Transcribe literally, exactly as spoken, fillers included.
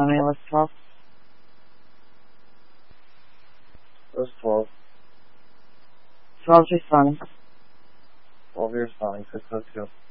many was twelve? It was twelve. twelve's responding. twelve responding, six oh two.